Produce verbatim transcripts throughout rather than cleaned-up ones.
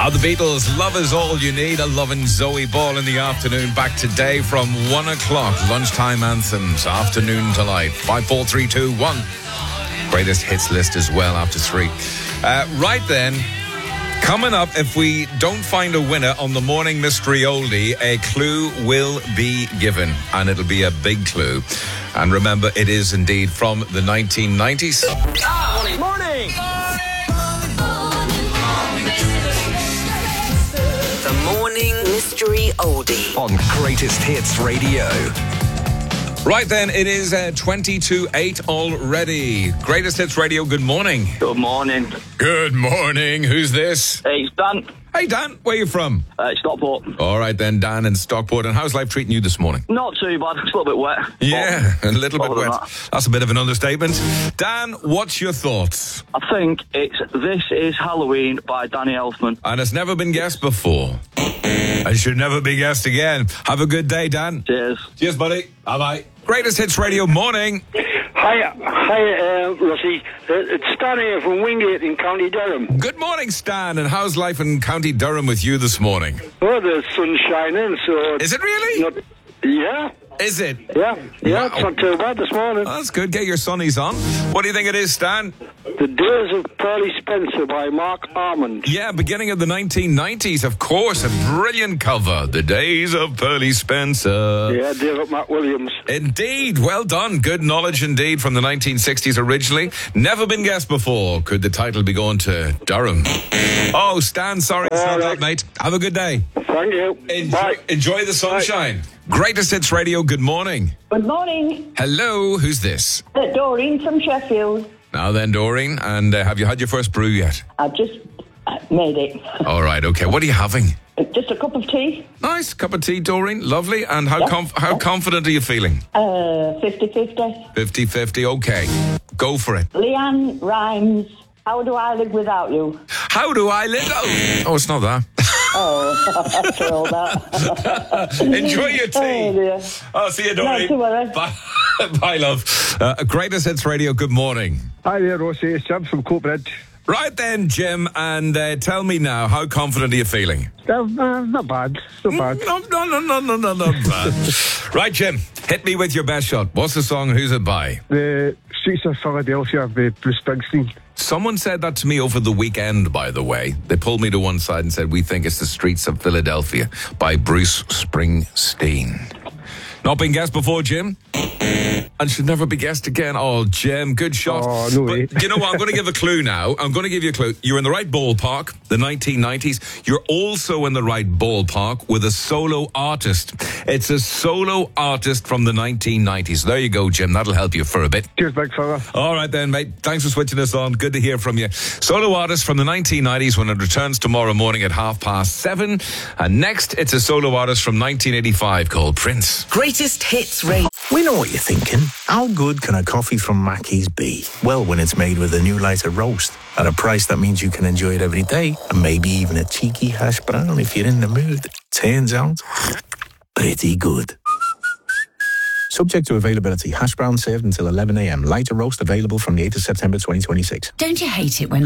Now the Beatles, Love Is All You Need. A loving Zoe Ball in the afternoon. Back today from one o'clock. Lunchtime anthems, afternoon to light. Five, four, three, two, one. Greatest hits list as well after three. Uh, right then, coming up, if we don't find a winner on the morning mystery oldie, a clue will be given, and it'll be a big clue. And remember, it is indeed from the nineteen nineties. Ah, morning. Morning. The morning mystery oldie on Greatest Hits Radio. Right then, it is uh, twenty to eight already. Greatest Hits Radio, good morning. Good morning. Good morning. Who's this? Hey, it's Dan. Hey, Dan. Where are you from? Uh, Stockport. All right then, Dan in Stockport. And how's life treating you this morning? Not too bad. It's a little bit wet. Yeah, a little bit other than wet. that. That's a bit of an understatement. Dan, what's your thoughts? I think it's This Is Halloween by Danny Elfman. And it's never been guessed before. And should never be guessed again. Have a good day, Dan. Cheers. Cheers, buddy. Bye-bye. Greatest Hits Radio morning. Hi, hi, uh, Rossi. Uh, it's Stan here from Wingate in County Durham. Good morning, Stan. And how's life in County Durham with you this morning? Oh, the sun's shining, so... Is it really? Not, yeah. Is it? Yeah, yeah, Wow. It's not too bad this morning. Oh, that's good. Get your sunnies on. What do you think it is, Stan? The Days of Pearly Spencer by Mark Armand. Yeah, beginning of the nineteen nineties, of course. A brilliant cover. The Days of Pearly Spencer. Yeah, David McWilliams. Indeed. Well done. Good knowledge indeed from the nineteen sixties originally. Never been guessed before. Could the title be going to Durham? Oh, Stan, sorry. It's not that, mate. Have a good day. Thank you. Enjoy, Bye. enjoy the sunshine. Greatest Hits Radio, good morning. Good morning. Hello, who's this? Uh, Doreen from Sheffield. Now then, Doreen, and uh, have you had your first brew yet? I've just uh, made it. All right, okay. What are you having? Uh, Just a cup of tea. Nice cup of tea, Doreen. Lovely. And how Yeah. conf- how confident are you feeling? Uh, fifty-fifty. fifty-fifty, okay. Go for it. Leanne Rhymes. How do I live without you? How do I live? Oh, oh it's not that. Oh, after all that. Enjoy your Oh, tea. dear. I'll see you, Not Doreen. to worry. Bye. Bye, love. Uh, Greatest Hits Radio, good morning. Hi there, Rossi. It's Jim from Coatbridge. Right then, Jim, and uh, tell me now, how confident are you feeling? Uh, uh, not bad. Not bad. No, no, no, no, no, no, no. bad. Right, Jim, hit me with your best shot. What's the song? Who's it by? The Streets of Philadelphia by Bruce Springsteen. Someone said that to me over the weekend, by the way. They pulled me to one side and said, we think it's The Streets of Philadelphia by Bruce Springsteen. Not been guessed before, Jim? And should never be guessed again. Oh, Jim, good shot. Oh, no way. But you know what? I'm going to give a clue now. I'm going to give you a clue. You're in the right ballpark, the nineteen nineties. You're also in the right ballpark with a solo artist. It's a solo artist from the nineteen nineties. There you go, Jim. That'll help you for a bit. Cheers, big fella. All right then, mate. Thanks for switching us on. Good to hear from you. Solo artist from the nineteen nineties when it returns tomorrow morning at half past seven. And next, it's a solo artist from nineteen eighty-five called Prince. Greatest Hits Radio. We know what you're thinking. How good can a coffee from Mackey's be? Well, when it's made with a new lighter roast at a price that means you can enjoy it every day, and maybe even a cheeky hash brown if you're in the mood. Turns out, pretty good. Subject to availability. Hash brown served until eleven a.m. Lighter roast available from the eighth of September twenty twenty-six. Don't you hate it when...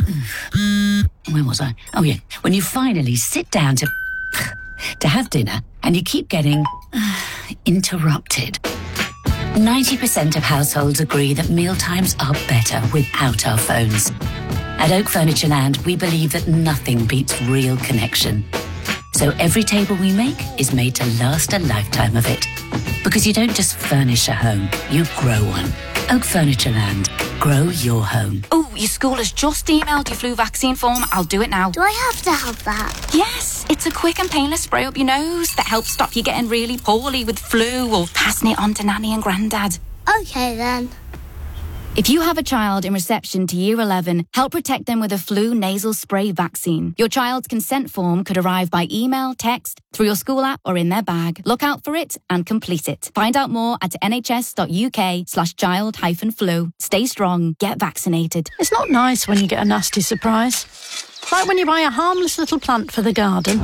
Where was I? Oh, yeah. When you finally sit down to... to have dinner and you keep getting... interrupted. ninety percent of households agree that mealtimes are better without our phones. At Oak Furniture Land, we believe that nothing beats real connection. So every table we make is made to last a lifetime of it. Because you don't just furnish a home, you grow one. Oak Furniture Land. Grow your home. Oh, your school has just emailed your flu vaccine form. I'll do it now. Do I have to have that? Yes, it's a quick and painless spray up your nose that helps stop you getting really poorly with flu or passing it on to Nanny and Grandad. Okay then. If you have a child in reception to Year eleven, help protect them with a flu nasal spray vaccine. Your child's consent form could arrive by email, text, through your school app or in their bag. Look out for it and complete it. Find out more at nhs.uk slash child hyphen flu. Stay strong. Get vaccinated. It's not nice when you get a nasty surprise. Like when you buy a harmless little plant for the garden.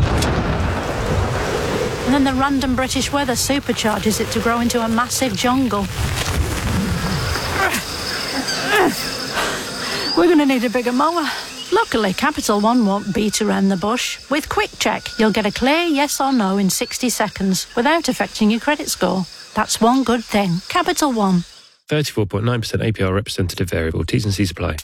And then the random British weather supercharges it to grow into a massive jungle. We're going to need a bigger mower. Luckily, Capital One won't beat around the bush. With Quick Check, you'll get a clear yes or no in sixty seconds without affecting your credit score. That's one good thing. Capital One. thirty-four point nine percent A P R representative variable. T's and C's apply.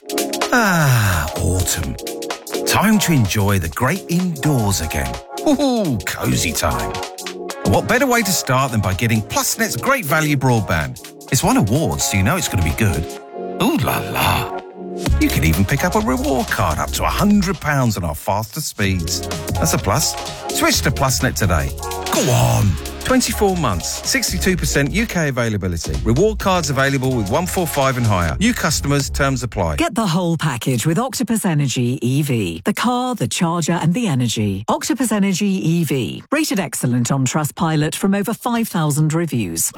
Ah, autumn. Time to enjoy the great indoors again. Ooh, cosy time. And what better way to start than by getting PlusNet's great value broadband? It's won awards, so you know it's going to be good. Ooh la la. You can even pick up a reward card up to one hundred pounds on our faster speeds. That's a plus. Switch to PlusNet today. Go on. twenty-four months, sixty-two percent U K availability. Reward cards available with one forty-five and higher. New customers, terms apply. Get the whole package with Octopus Energy E V. The car, the charger and the energy. Octopus Energy E V. Rated excellent on Trustpilot from over five thousand reviews.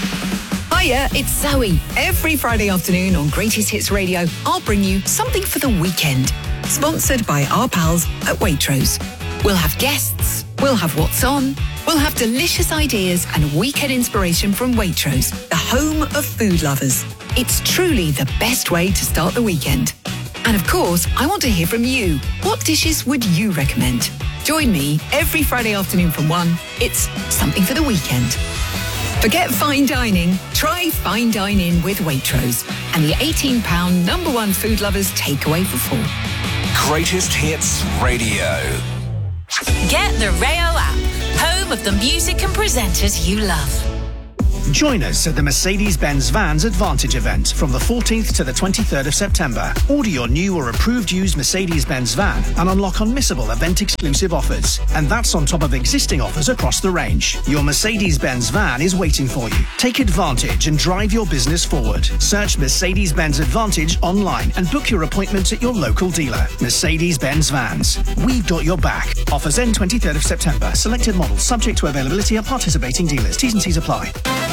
Hiya, it's Zoe. Every Friday afternoon on Greatest Hits Radio, I'll bring you something for the weekend. Sponsored by our pals at Waitrose. We'll have guests, we'll have what's on, we'll have delicious ideas and weekend inspiration from Waitrose, the home of food lovers. It's truly the best way to start the weekend. And of course, I want to hear from you. What dishes would you recommend? Join me every Friday afternoon from one. It's something for the weekend. Forget fine dining. Try Fine Dine In with Waitrose and the eighteen pound number one food lovers takeaway for four. Greatest Hits Radio. Get the Rayo app, home of the music and presenters you love. Join us at the Mercedes-Benz Vans Advantage event from the fourteenth to the twenty-third of September. Order your new or approved used Mercedes-Benz van and unlock unmissable event-exclusive offers. And that's on top of existing offers across the range. Your Mercedes-Benz van is waiting for you. Take advantage and drive your business forward. Search Mercedes-Benz Advantage online and book your appointment at your local dealer. Mercedes-Benz Vans. We've got your back. Offers end twenty-third of September. Selected models subject to availability at participating dealers. T's and C's apply.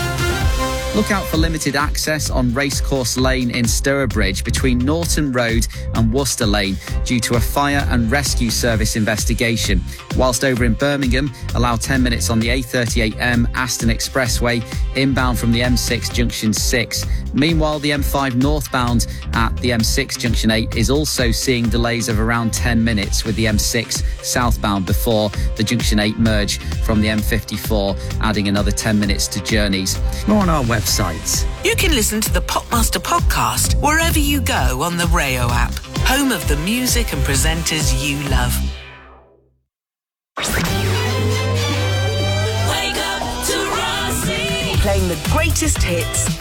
Look out for limited access on Racecourse Lane in Sturridge between Norton Road and Worcester Lane due to a fire and rescue service investigation. Whilst over in Birmingham, allow ten minutes on the A thirty-eight M Aston Expressway inbound from the M six Junction six. Meanwhile, the M five northbound at the M six Junction eight is also seeing delays of around ten minutes with the M six southbound before the Junction eight merge from the M fifty-four, adding another ten minutes to journeys. More on our website. You can listen to the Popmaster podcast wherever you go on the Rayo app, home of the music and presenters you love. Wake up to Rossi. Playing the greatest hits